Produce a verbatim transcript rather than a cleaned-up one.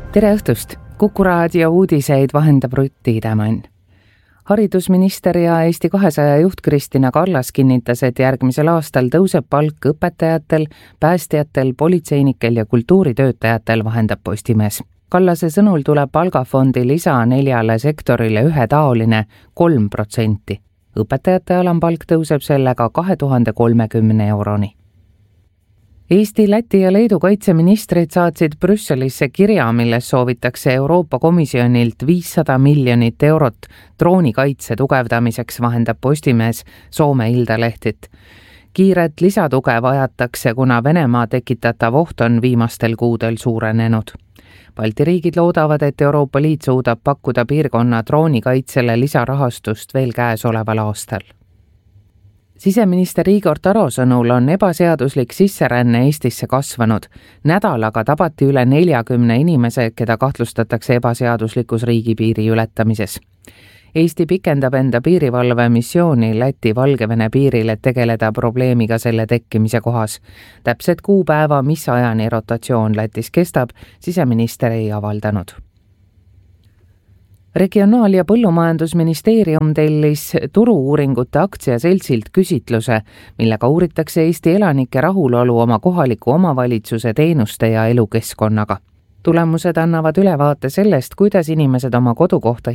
Tere õhtust! Kuku raadio uudiseid vahendab Rutt Tiidemann. Haridusminister ja Eesti kahesaja juht Kristina Kallas kinnitas, et järgmisel aastal tõuseb palk õpetajatel, päästjatel, politseinikel ja kultuuritöötajatel, vahendab Postimees. Kallase sõnul tuleb palgafondi lisa neljale sektorile ühetaoline kolm protsenti. Õpetajate alampalk tõuseb sellega kahe tuhande kolmekümne euroni. Eesti, Läti ja Leedu kaitseministrid saatsid Brüsselisse kirja, milles soovitakse Euroopa Komisjonilt viissada miljonit eurot droonikaitse tugevdamiseks, vahendab Postimees Soome Iltalehtit. Kiiret lisatuge vajatakse, kuna Venemaa tekitatav oht on viimastel kuudel suurenenud. Balti riigid loodavad, et Euroopa Liit suudab pakkuda piirkonna droonikaitsele lisarahastust veel käesoleval aastal. Siseminister Igor Taro sõnul on ebaseaduslik sisseränne Eestisse kasvanud. Nädalaga tabati üle neljakümne inimese, keda kahtlustatakse ebaseaduslikus riigipiiri ületamises. Eesti pikendab enda piirivalve missiooni Läti-Valgevene piiril, et tegeleda probleemiga selle tekkimise kohas. Täpset kuupäeva, mis ajani rotatsioon Lätis kestab, siseminister ei avaldanud. Regionaal- ja Põllumajandusministeerium tellis turu-uuringute aktsiaseltsilt küsitluse, millega uuritakse Eesti elanike rahulolu oma kohaliku omavalitsuse teenuste ja elukeskkonnaga. Tulemused annavad ülevaate sellest, kuidas inimesed oma kodukohta